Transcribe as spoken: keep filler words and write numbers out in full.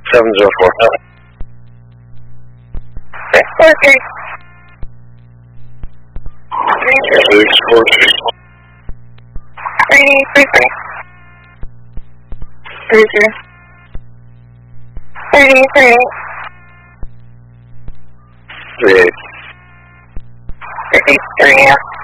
seven zero four. Four three. Six four three. Three three three. Three zero. Thirty three eight. Three eight. Thirty three.